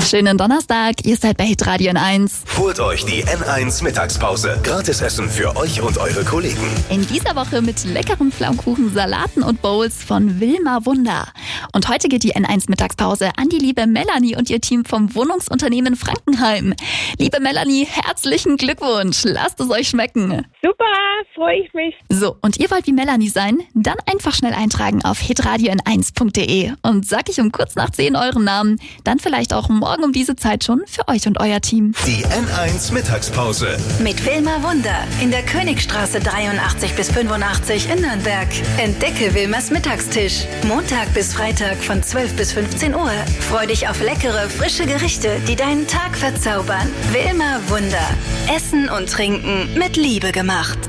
Schönen Donnerstag, ihr seid bei Hitradio N1. Holt euch die N1 Mittagspause. Gratis Essen für euch und eure Kollegen. In dieser Woche mit leckeren Pflaumkuchen, Salaten und Bowls von Wilma Wunder. Und heute geht die N1 Mittagspause an die liebe Melanie und ihr Team vom Wohnungsunternehmen Frankenheim. Liebe Melanie, herzlichen Glückwunsch. Lasst es euch schmecken. Super, freue ich mich. So, und ihr wollt wie Melanie sein? Dann einfach schnell eintragen auf hitradio-n1.de. Und sag ich um kurz nach 10 euren Namen, dann vielleicht auch morgen um diese Zeit schon für euch und euer Team. Die N1 Mittagspause. Mit Wilma Wunder in der Königstraße 83 bis 85 in Nürnberg. Entdecke Wilmas Mittagstisch. Montag bis Freitag von 12 bis 15 Uhr. Freu dich auf leckere, frische Gerichte, die deinen Tag verzaubern. Wilma Wunder. Essen und Trinken mit Liebe gemacht.